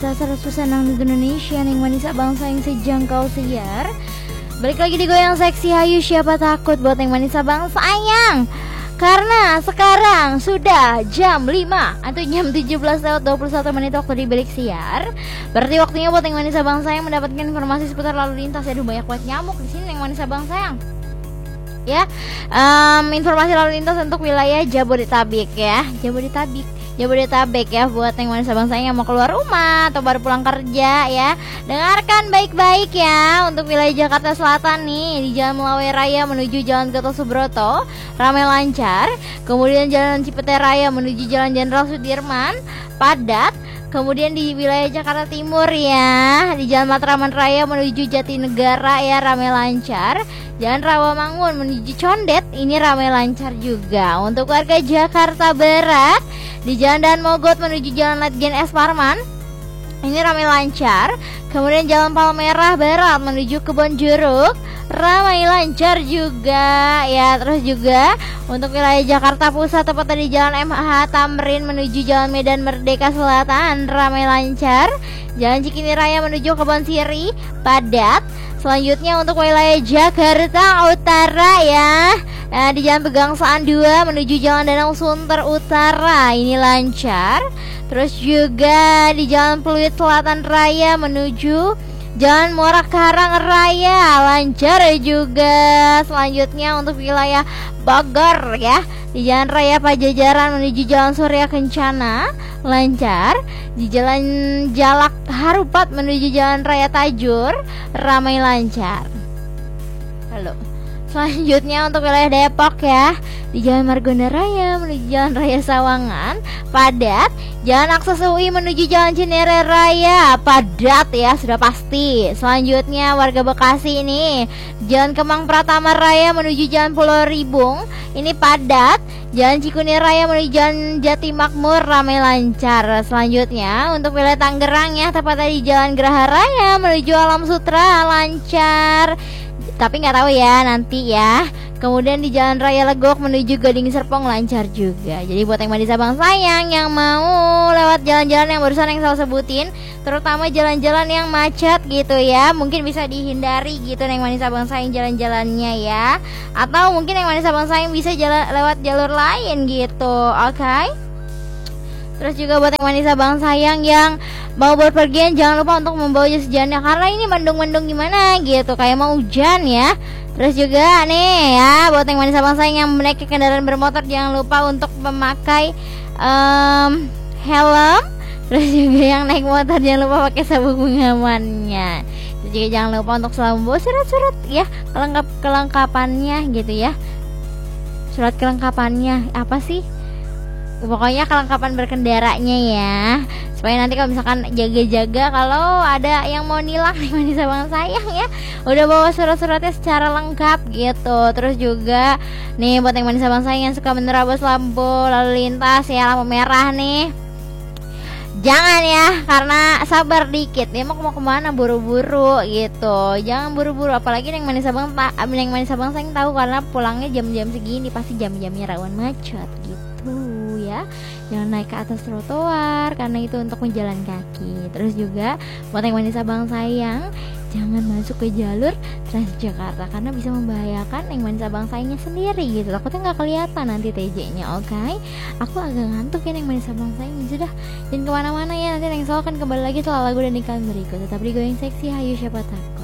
Dasar susah nang di Indonesia Neng manis bangsa yang sejangkau siar. Balik lagi di Goyang Seksi Hayu, siapa takut buat Neng manis bang sayang. Karena sekarang sudah jam 5 atau jam 17:21 waktu di balik siar. Berarti waktunya buat Neng manis bang sayang mendapatkan informasi seputar lalu lintas. Aduh banyak banget nyamuk di sini Neng manis bang sayang. Ya, informasi lalu lintas untuk wilayah Jabodetabek ya. Jabodetabek ya buat yang manis abang sayang yang mau keluar rumah atau baru pulang kerja ya. Dengarkan baik-baik ya. Untuk wilayah Jakarta Selatan nih, di Jalan Melawai Raya menuju Jalan Gatot Subroto ramai lancar. Kemudian Jalan Cipete Raya menuju Jalan Jenderal Sudirman padat. Kemudian di wilayah Jakarta Timur ya, di Jalan Matraman Raya menuju Jatinegara ya ramai lancar. Jalan Rawamangun menuju Condet ini ramai lancar juga. Untuk warga Jakarta Barat, di Jalan Dan Mogot menuju Jalan Ledjen S. Parman ini ramai lancar. Kemudian Jalan Palmerah Barat menuju Kebonjeruk ramai lancar juga ya. Terus juga untuk wilayah Jakarta Pusat tepatnya di Jalan MH Tamrin menuju Jalan Medan Merdeka Selatan ramai lancar. Jalan Cikini Raya menuju Kebon Siri padat. Selanjutnya untuk wilayah Jakarta Utara ya, di Jalan Pegangsaan 2 menuju Jalan Danau Sunter Utara ini lancar. Terus juga di Jalan Pluit Selatan Raya menuju Jalan Muara Karang Raya lancar juga. Selanjutnya untuk wilayah Bogor ya, di Jalan Raya Pajajaran menuju Jalan Surya Kencana lancar. Di Jalan Jalak Harupat menuju Jalan Raya Tajur ramai lancar. Halo. Selanjutnya untuk wilayah Depok ya, di Jalan Margonda Raya menuju Jalan Raya Sawangan padat. Jalan akses UI menuju Jalan Cinere Raya padat ya, sudah pasti. Selanjutnya warga Bekasi ini, Jalan Kemang Pratama Raya menuju Jalan Pulau Ribung ini padat. Jalan Cikunir Raya menuju Jalan Jati Makmur ramai lancar. Selanjutnya untuk wilayah Tangerang ya, tepatnya di Jalan Geraha Raya menuju Alam Sutra lancar. Tapi nggak tahu ya nanti ya. Kemudian di Jalan Raya Legok menuju Gading Serpong lancar juga. Jadi buat yang Madisa Bang sayang yang mau lewat jalan-jalan yang barusan yang saya sebutin, terutama jalan-jalan yang macet gitu ya, mungkin bisa dihindari gitu yang Madisa Bang sayang jalan-jalannya ya. Atau mungkin yang Madisa Bang sayang bisa lewat jalur lain gitu. Oke? Terus juga buat yang Manisa Bang sayang yang mau berpergian, jangan lupa untuk membawa jas hujannya karena ini mendung-mendung gimana gitu, kayak mau hujan ya. Terus juga nih ya, buat yang Manisa Bang sayang yang menaiki kendaraan bermotor, jangan lupa untuk memakai helm. Terus juga yang naik motor jangan lupa pakai sabuk pengamannya. Terus juga jangan lupa untuk selalu membawa surat-surat ya, kelengkapannya gitu ya. Surat kelengkapannya apa sih? Pokoknya kelengkapan berkendaranya ya, supaya nanti kalau misalkan jaga-jaga kalau ada yang mau nilang nih Manisa Bang sayang ya, udah bawa surat-suratnya secara lengkap gitu. Terus juga nih buat yang Manisa Bang sayang yang suka menerobos lampu lalu lintas ya, lampu merah nih, jangan ya, karena sabar dikit. Dia mau kemana buru-buru gitu, jangan buru-buru. Apalagi yang Manisa Bang sayang tahu karena pulangnya jam-jam segini pasti jam-jamnya rawan macet gitu ya. Jangan naik ke atas trotoar karena itu untuk menjalan kaki. Terus juga buat yang Manisa Bang sayang, jangan masuk ke jalur Transjakarta karena bisa membahayakan yang Manisa Bang sayangnya sendiri gitu. Takutnya nggak kelihatan nanti TJ-nya. Oke? Aku agak ngantuk ya yang Manisa Bang sayang. Sudah, jangan kemana-mana ya, nanti yang soal kan kembali lagi setelah lagu dan iklan berikut. Tetap di Goyang Seksi Hayu, siapa takut.